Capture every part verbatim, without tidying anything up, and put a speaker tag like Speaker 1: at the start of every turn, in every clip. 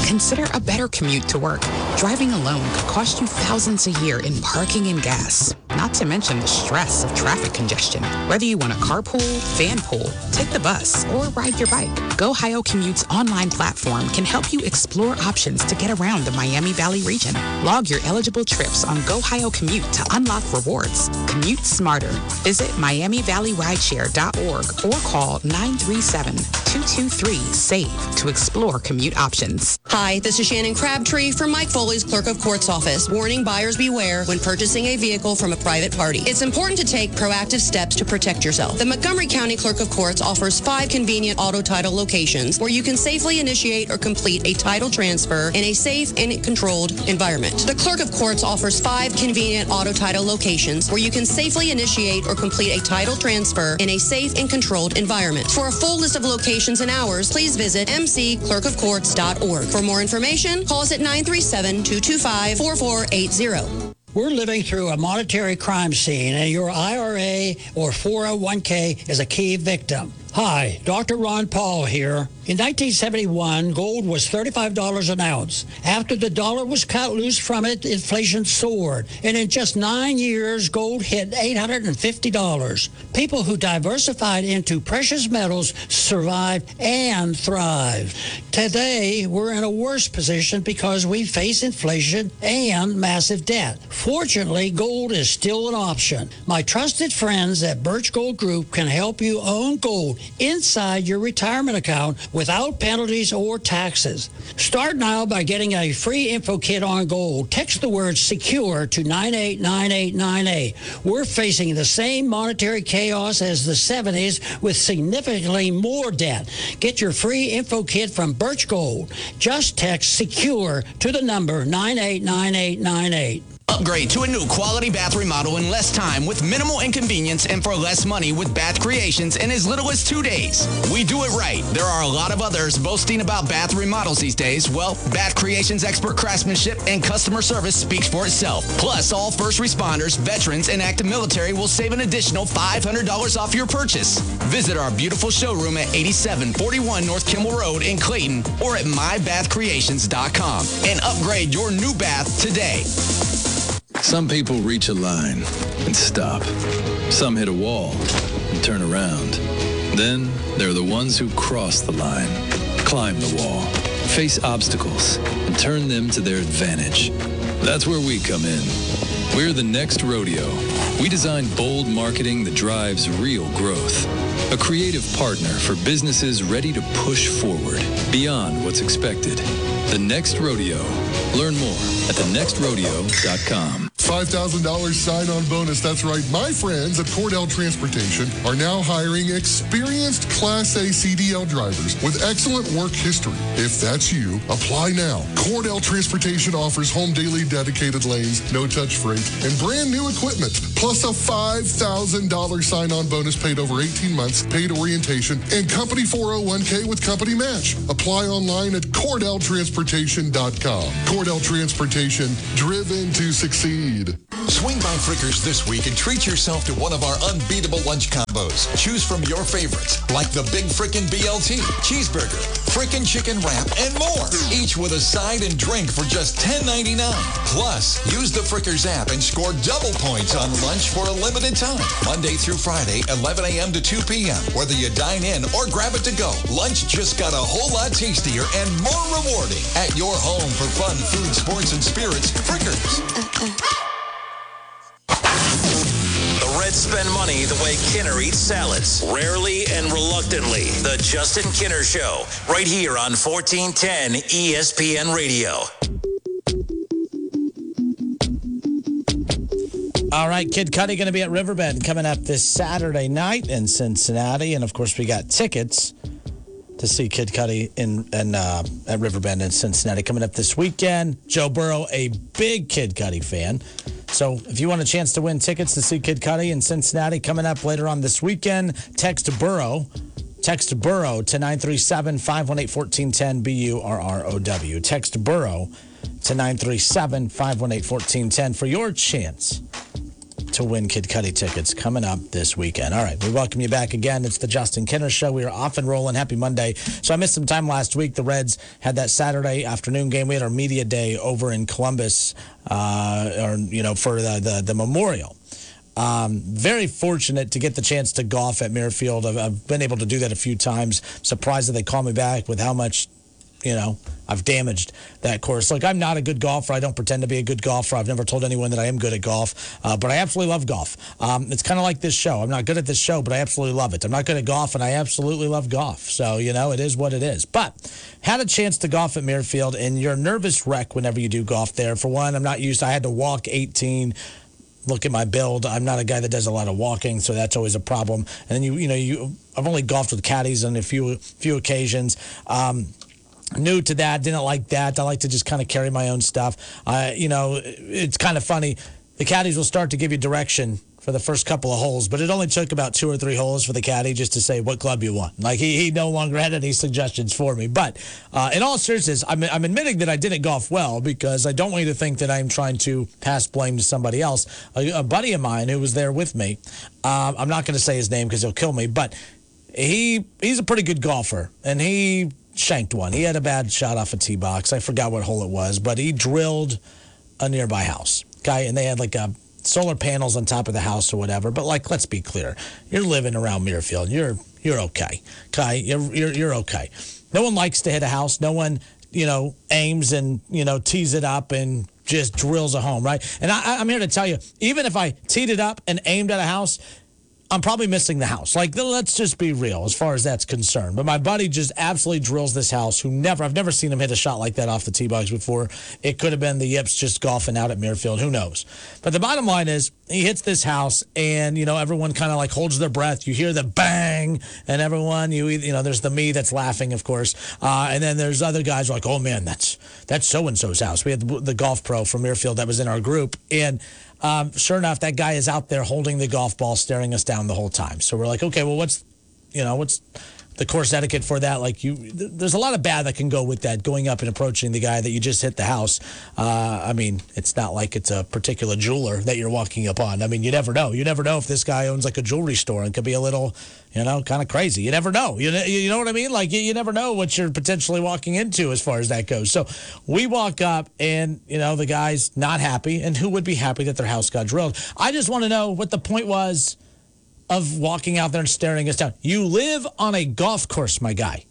Speaker 1: Consider a better commute to work. Driving alone could cost you thousands a year in parking and gas, not to mention the stress of traffic congestion. Whether you want to carpool, fan pool, take the bus, or ride your bike, GoHio Commute's online platform can help you explore options to get around the Miami Valley region. Log your eligible trips on GoHio Commute to unlock rewards. Commute smarter. Visit miami valley rideshare dot org or call nine three seven, two two three, SAVE to explore commute options.
Speaker 2: Hi, this is Shannon Crabtree from Mike Foley's Clerk of Court's office, warning buyers beware when purchasing a vehicle from a private party. It's important to take proactive steps to protect yourself. The Montgomery County Clerk of Courts offers five convenient auto title locations where you can safely initiate or complete a title transfer in a safe and controlled environment. The Clerk of Courts offers five convenient auto title locations where you can safely initiate or complete a title transfer in a safe and controlled environment. For a full list of locations and hours, please visit m c clerk of courts dot org. For more information, call us at nine three seven, two two five, four four eight zero.
Speaker 3: We're living through a monetary crime scene, and your I R A or four oh one k is a key victim. Hi, Doctor Ron Paul here. In nineteen seventy-one, gold was thirty-five dollars an ounce. After the dollar was cut loose from it, inflation soared. And in just nine years, gold hit eight hundred fifty dollars. People who diversified into precious metals survived and thrived. Today, we're in a worse position because we face inflation and massive debt. Fortunately, gold is still an option. My trusted friends at Birch Gold Group can help you own gold inside your retirement account without penalties or taxes. Start now by getting a free info kit on gold. Text the word SECURE to nine eight nine eight nine eight. We're facing the same monetary chaos as the seventies with significantly more debt. Get your free info kit from Birch Gold. Just text SECURE to the number nine eight nine eight nine eight.
Speaker 4: Upgrade to a new quality bath remodel in less time with minimal inconvenience and for less money with Bath Creations in as little as two days. We do it right. There are a lot of others boasting about bath remodels these days. Well, Bath Creations' expert craftsmanship and customer service speaks for itself. Plus, all first responders, veterans, and active military will save an additional five hundred dollars off your purchase. Visit our beautiful showroom at eighty-seven forty-one North Kimmel Road in Clayton or at my bath creations dot com and upgrade your new bath today.
Speaker 5: Some people reach a line and stop. Some hit a wall and turn around. Then there are the ones who cross the line, climb the wall, face obstacles, and turn them to their advantage. That's where we come in. We're the Next Rodeo. We design bold marketing that drives real growth. A creative partner for businesses ready to push forward beyond what's expected. The Next Rodeo. Learn more at the next rodeo dot com.
Speaker 6: five thousand dollars sign-on bonus. That's right. My friends at Cordell Transportation are now hiring experienced Class A C D L drivers with excellent work history. If that's you, apply now. Cordell Transportation offers home daily dedicated lanes, no-touch freight, and brand new equipment, plus a five thousand dollars sign-on bonus paid over eighteen months, paid orientation, and company four oh one k with company match. Apply online at cordell transportation dot com. Cordell Transportation, driven to succeed.
Speaker 7: Swing by Frickers this week and treat yourself to one of our unbeatable lunch combos. Choose from your favorites, like the Big Frickin' B L T, cheeseburger, frickin' chicken wrap, and more. Each with a side and drink for just ten ninety-nine. Plus, use the Frickers app and score double points on lunch for a limited time. Monday through Friday, eleven a.m. to two p.m. Whether you dine in or grab it to go, lunch just got a whole lot tastier and more rewarding. At your home for fun, food, sports, and spirits, Frickers.
Speaker 8: The Reds spend money the way Kinner eats salads, rarely and reluctantly. The Justin Kinner Show, right here on fourteen ten E S P N Radio.
Speaker 9: All right, Kid Cudi going to be at Riverbend coming up this Saturday night in Cincinnati. And, of course, we got tickets to see Kid Cudi in, in, uh, at Riverbend in Cincinnati coming up this weekend. Joe Burrow, a big Kid Cudi fan. So if you want a chance to win tickets to see Kid Cudi in Cincinnati coming up later on this weekend, text Burrow. Text Burrow to nine three seven, five one eight, one four one zero, B U R R O W. Text Burrow to nine three seven, five one eight, one four one zero for your chance to win Kid Cudi tickets coming up this weekend. All right, we welcome you back again. It's the Justin Kinner Show. We are off and rolling. Happy Monday. So I missed some time last week. The Reds had that Saturday afternoon game. We had our media day over in Columbus, uh, or you know, for the the, the memorial. Um, very fortunate to get the chance to golf at Muirfield. I've, I've been able to do that a few times. Surprised that they call me back with how much, you know, I've damaged that course. Like, I'm not a good golfer. I don't pretend to be a good golfer. I've never told anyone that I am good at golf, uh, but I absolutely love golf. Um, it's kind of like this show. I'm not good at this show, but I absolutely love it. I'm not good at golf, and I absolutely love golf. So, you know, it is what it is. But had a chance to golf at Muirfield, and you're a nervous wreck whenever you do golf there. For one, I'm not used to, I had to walk eighteen. Look at my build. I'm not a guy that does a lot of walking, so that's always a problem. And then, you you know, you I've only golfed with caddies on a few few occasions. Um, new to that, didn't like that. I like to just kind of carry my own stuff. Uh, you know, it's kind of funny. The caddies will start to give you direction for the first couple of holes, but it only took about two or three holes for the caddy just to say what club you want. Like, he, he no longer had any suggestions for me. But uh, in all seriousness, I'm, I'm admitting that I didn't golf well because I don't want you to think that I'm trying to pass blame to somebody else. A, a buddy of mine who was there with me, um, I'm not going to say his name because he'll kill me, but he he's a pretty good golfer, and he shanked one. He had a bad shot off a tee box. I forgot what hole it was, but he drilled a nearby house. Okay, and they had like a solar panels on top of the house or whatever. But, like, let's be clear. You're living around Muirfield. You're you're okay. Okay? You're, you're, you're okay. No one likes to hit a house. No one, you know, aims and, you know, tees it up and just drills a home, right? And I, I'm here to tell you, even if I teed it up and aimed at a house, I'm probably missing the house. Like, let's just be real as far as that's concerned. But my buddy just absolutely drills this house, who never, I've never seen him hit a shot like that off the tee box before. It could have been the Yips just golfing out at Muirfield. Who knows? But the bottom line is, he hits this house, and, you know, everyone kind of like holds their breath. You hear the bang, and everyone, you you know, there's the me that's laughing, of course. Uh, and then there's other guys who are like, oh, man, that's that's so-and-so's house. We had the, the golf pro from Muirfield that was in our group. And Um, sure enough, that guy is out there holding the golf ball, staring us down the whole time. So we're like, okay, well, what's, you know, what's the course etiquette for that? Like, you, th- there's a lot of bad that can go with that, going up and approaching the guy that you just hit the house. Uh, I mean, it's not like it's a particular jeweler that you're walking upon. I mean, you never know. You never know if this guy owns like a jewelry store and could be a little, you know, kind of crazy. You never know. You know, you know what I mean? Like, you, you never know what you're potentially walking into as far as that goes. So we walk up, and, you know, the guy's not happy. And who would be happy that their house got drilled? I just want to know what the point was of walking out there and staring us down. You live on a golf course, my guy.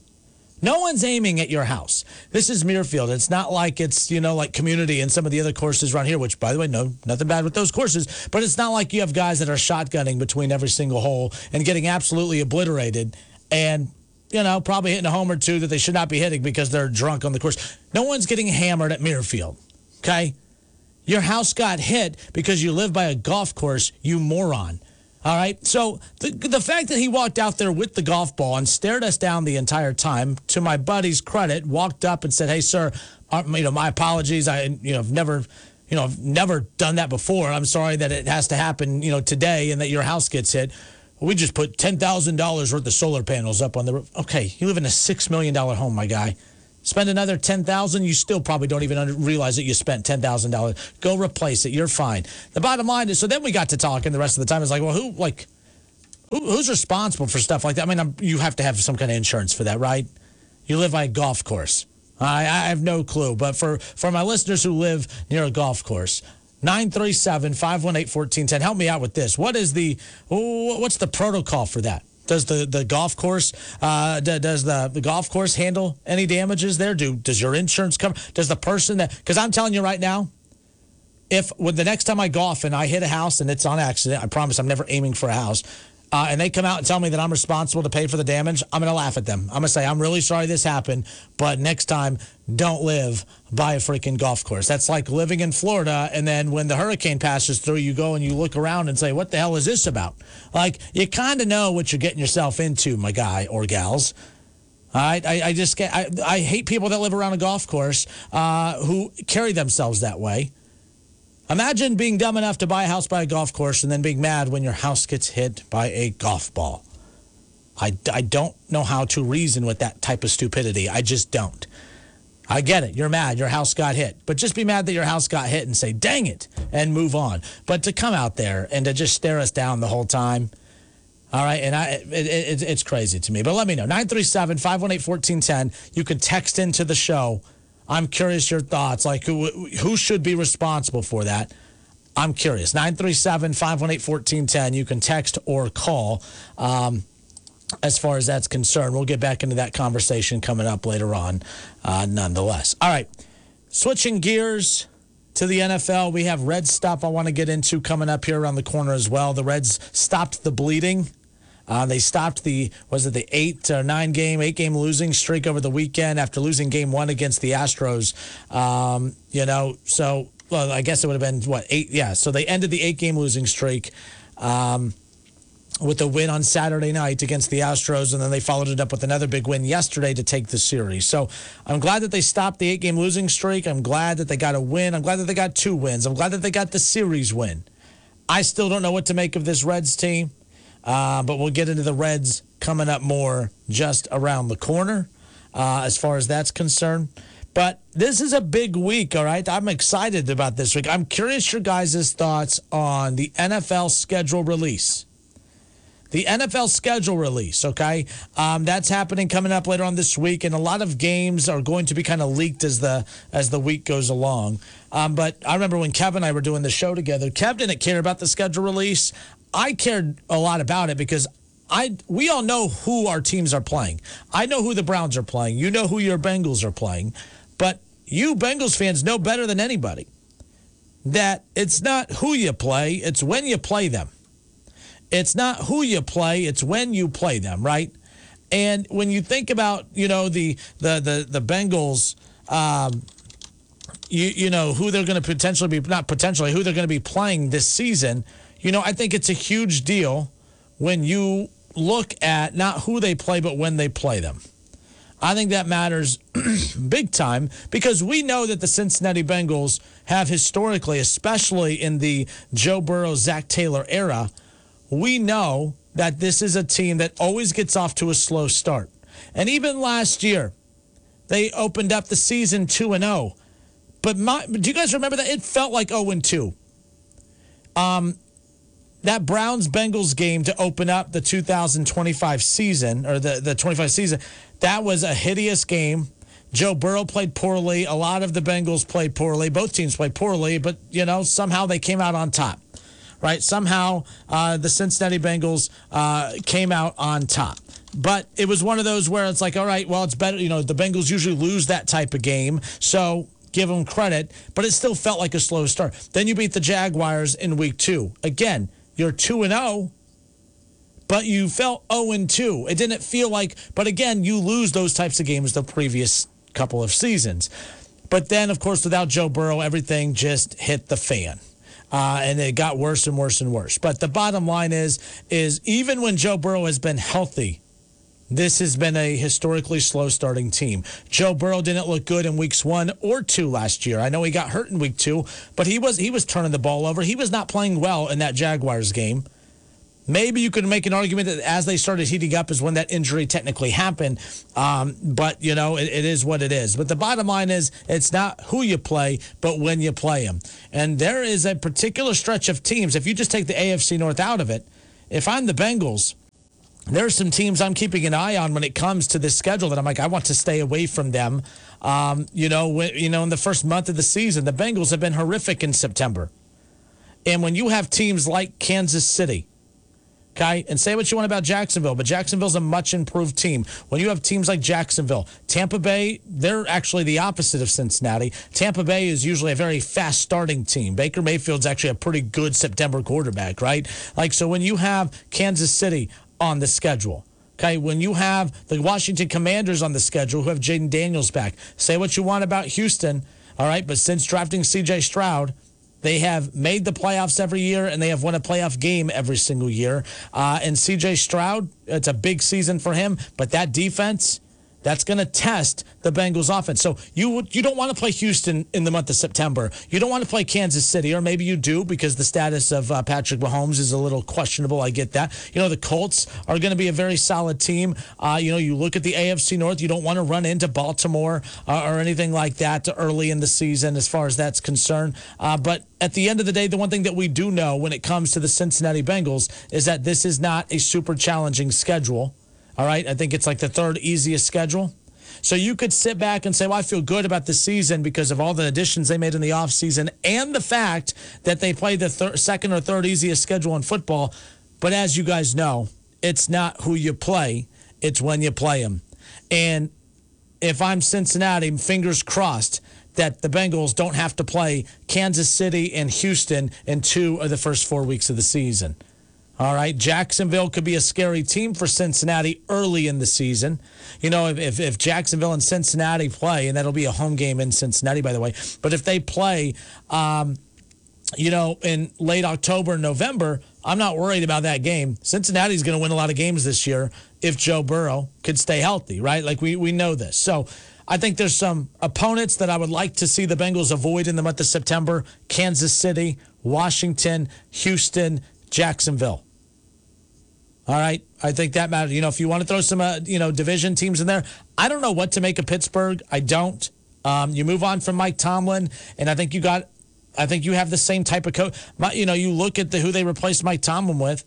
Speaker 9: No one's aiming at your house. This is Muirfield. It's not like it's, you know, like Community and some of the other courses around here, which, by the way, no, nothing bad with those courses, but it's not like you have guys that are shotgunning between every single hole and getting absolutely obliterated and, you know, probably hitting a home or two that they should not be hitting because they're drunk on the course. No one's getting hammered at Muirfield, okay? Your house got hit because you live by a golf course, you moron. All right, so the the fact that he walked out there with the golf ball and stared us down the entire time, to my buddy's credit, walked up and said, "Hey, sir, uh, you know, my apologies. I, you know, I've never, you know, I've never done that before. I'm sorry that it has to happen, you know, today and that your house gets hit. We just put ten thousand dollars worth of solar panels up on the roof. Okay, you live in a six million dollar home, my guy. Spend another ten thousand dollars, you still probably don't even under, realize that you spent ten thousand dollars. Go replace it. You're fine." The bottom line is, so then we got to talking the rest of the time. It's like, well, who, like, who, who's responsible for stuff like that? I mean, I'm, you have to have some kind of insurance for that, right? You live by a golf course. I, I have no clue. But for, for my listeners who live near a golf course, nine three seven, five one eight, one four one zero. Help me out with this. What is the, what's the protocol for that? Does the, the golf course uh, does the, the golf course handle any damages there? Do does your insurance cover? Does the person that, because I'm telling you right now, if when the next time I golf and I hit a house and it's on accident, I promise I'm never aiming for a house, uh, and they come out and tell me that I'm responsible to pay for the damage, I'm going to laugh at them. I'm going to say, I'm really sorry this happened, but next time, don't live by a freaking golf course. That's like living in Florida, and then when the hurricane passes through, you go and you look around and say, what the hell is this about? Like, you kind of know what you're getting yourself into, my guy or gals. All right? I, I just get, I, I hate people that live around a golf course uh, who carry themselves that way. Imagine being dumb enough to buy a house by a golf course and then being mad when your house gets hit by a golf ball. I, I don't know how to reason with that type of stupidity. I just don't. I get it. You're mad. Your house got hit. But just be mad that your house got hit and say, dang it, and move on. But to come out there and to just stare us down the whole time, all right, and I it, it, it's crazy to me. But let me know. nine three seven, five one eight, one four one zero. You can text into the show. I'm curious your thoughts. Like, who who should be responsible for that? I'm curious. nine three seven, five one eight, one four one zero. You can text or call. Um, as far as that's concerned, we'll get back into that conversation coming up later on, uh, nonetheless. All right, switching gears to the N F L, we have Reds stuff I want to get into coming up here around the corner as well. The Reds stopped the bleeding. Uh, they stopped the, was it the eight or nine game, eight game losing streak over the weekend after losing game one against the Astros. Um, you know, so, well, I guess it would have been, what, eight? Yeah, so they ended the eight game losing streak. Um, with a win on Saturday night against the Astros, and then they followed it up with another big win yesterday to take the series. So I'm glad that they stopped the eight-game losing streak. I'm glad that they got a win. I'm glad that they got two wins. I'm glad that they got the series win. I still don't know what to make of this Reds team, uh, but we'll get into the Reds coming up more just around the corner uh, as far as that's concerned. But this is a big week, all right? I'm excited about this week. I'm curious your guys' thoughts on the N F L schedule release. The N F L schedule release, okay? Um, that's happening coming up later on this week, and a lot of games are going to be kind of leaked as the as the week goes along. Um, but I remember when Kev and I were doing the show together, Kev didn't care about the schedule release. I cared a lot about it because I we all know who our teams are playing. I know who the Browns are playing. You know who your Bengals are playing. But you Bengals fans know better than anybody that it's not who you play, it's when you play them. It's not who you play, it's when you play them, right? And when you think about, you know, the the the, the Bengals, um, you you know, who they're going to potentially be, not potentially, who they're going to be playing this season, you know, I think it's a huge deal when you look at not who they play, but when they play them. I think that matters big time because we know that the Cincinnati Bengals have historically, especially in the Joe Burrow, Zach Taylor era, we know that this is a team that always gets off to a slow start. And even last year, they opened up the season two and oh. But my, do you guys remember that? It felt like oh and two. Um, that Browns-Bengals game to open up the two thousand twenty-five season, or the, the twenty-five season, that was a hideous game. Joe Burrow played poorly. A lot of the Bengals played poorly. Both teams played poorly, but, you know, somehow they came out on top. Right, somehow uh, the Cincinnati Bengals uh, came out on top. But it was one of those where it's like, all right, well, it's better. You know, the Bengals usually lose that type of game, so give them credit. But it still felt like a slow start. Then you beat the Jaguars in week two. Again, you're two and oh, but you felt oh and two. It didn't feel like, but again, you lose those types of games the previous couple of seasons. But then, of course, without Joe Burrow, everything just hit the fan. Uh, and it got worse and worse and worse. But the bottom line is, is even when Joe Burrow has been healthy, this has been a historically slow-starting team. Joe Burrow didn't look good in weeks one or two last year. I know he got hurt in week two, but he was he was turning the ball over. He was not playing well in that Jaguars game. Maybe you could make an argument that as they started heating up is when that injury technically happened. Um, but, you know, it, it is what it is. But the bottom line is it's not who you play, but when you play them. And there is a particular stretch of teams. If you just take the A F C North out of it, if I'm the Bengals, there are some teams I'm keeping an eye on when it comes to this schedule that I'm like, I want to stay away from them. Um, you know, when, you know, in the first month of the season, the Bengals have been horrific in September. And when you have teams like Kansas City, okay, and say what you want about Jacksonville, but Jacksonville's a much improved team. When you have teams like Jacksonville, Tampa Bay, they're actually the opposite of Cincinnati. Tampa Bay is usually a very fast starting team. Baker Mayfield's actually a pretty good September quarterback, right? Like, so when you have Kansas City on the schedule, okay, when you have the Washington Commanders on the schedule who have Jaden Daniels back, say what you want about Houston, all right, but since drafting C J Stroud, they have made the playoffs every year, and they have won a playoff game every single year. Uh, and C J Stroud, it's a big season for him, but that defense, That's going to test the Bengals offense. So you you don't want to play Houston in the month of September. You don't want to play Kansas City, or maybe you do because the status of uh, Patrick Mahomes is a little questionable. I get that. You know, the Colts are going to be a very solid team. Uh, you know, you look at the A F C North, you don't want to run into Baltimore uh, or anything like that early in the season as far as that's concerned. Uh, but at the end of the day, the one thing that we do know when it comes to the Cincinnati Bengals is that this is not a super challenging schedule. All right, I think it's like the third easiest schedule. So you could sit back and say, well, I feel good about the season because of all the additions they made in the offseason and the fact that they play the thir- second or third easiest schedule in football. But as you guys know, it's not who you play, it's when you play them. And if I'm Cincinnati, fingers crossed that the Bengals don't have to play Kansas City and Houston in two of the first four weeks of the season. All right, Jacksonville could be a scary team for Cincinnati early in the season. You know, if, if, if Jacksonville and Cincinnati play, and that'll be a home game in Cincinnati, by the way, but if they play, um, you know, in late October, November, I'm not worried about that game. Cincinnati's going to win a lot of games this year if Joe Burrow could stay healthy, right? Like, we, we know this. So I think there's some opponents that I would like to see the Bengals avoid in the month of September: Kansas City, Washington, Houston, Jacksonville. All right, I think that matters. You know, if you want to throw some, uh, you know, division teams in there, I don't know what to make of Pittsburgh. I don't. Um, you move on from Mike Tomlin, and I think you got, I think you have the same type of coach. You know, you look at the who they replaced Mike Tomlin with.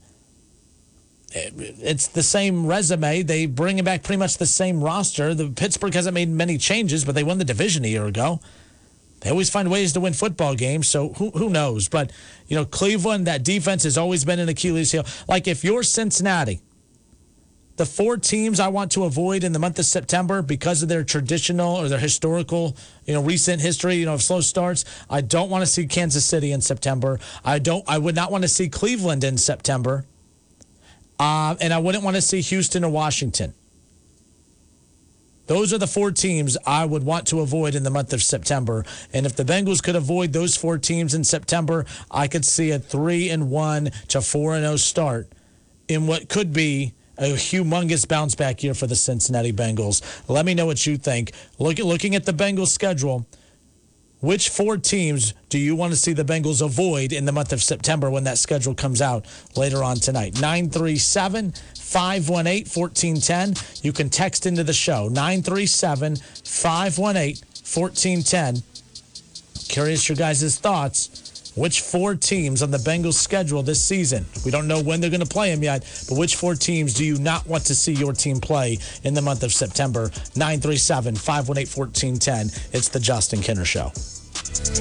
Speaker 9: It's the same resume. They bring back pretty much the same roster. The Pittsburgh hasn't made many changes, but they won the division a year ago. They always find ways to win football games, so who who knows? But, you know, Cleveland, that defense has always been an Achilles heel. Like, if you're Cincinnati, the four teams I want to avoid in the month of September because of their traditional or their historical, you know, recent history, you know, of slow starts, I don't want to see Kansas City in September. I don't. I would not want to see Cleveland in September. Uh, and I wouldn't want to see Houston or Washington. Those are the four teams I would want to avoid in the month of September. And if the Bengals could avoid those four teams in September, I could see a three and one to four and oh start in what could be a humongous bounce back year for the Cincinnati Bengals. Let me know what you think. Look at looking at the Bengals schedule. Which four teams do you want to see the Bengals avoid in the month of September when that schedule comes out later on tonight? nine three seven, five one eight, one four one zero. You can text into the show. nine three seven, five one eight, one four one zero. Curious your guys' thoughts. Which four teams on the Bengals schedule this season? We don't know when they're going to play them yet, but which four teams do you not want to see your team play in the month of September? nine three seven, five one eight, one four one zero. It's the Justin Kinner Show.